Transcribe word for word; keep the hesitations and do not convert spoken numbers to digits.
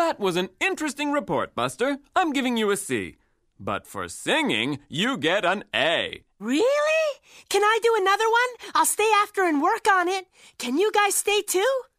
That was an interesting report, Buster. I'm giving you a C. But for singing, you get an A. Really? Can I do another one? I'll stay after and work on it. Can you guys stay too?